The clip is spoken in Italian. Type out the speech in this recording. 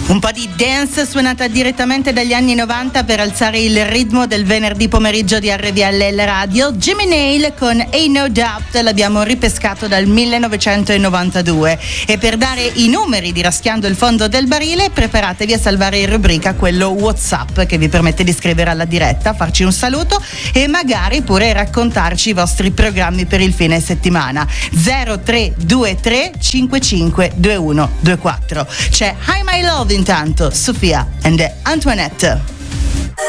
Un po' di dance suonata direttamente dagli anni 90 per alzare il ritmo del venerdì pomeriggio di RVL Radio. Jimmy Nail con Ain't No Doubt l'abbiamo ripescato dal 1992 e per dare i numeri di Raschiando il fondo del barile preparatevi a salvare in rubrica quello WhatsApp che vi permette di scrivere alla diretta, farci un saluto e magari pure raccontarci i vostri programmi per il fine settimana. 0323 55 21 24. C'è Hi My Love intanto, Sofia and Antoinette.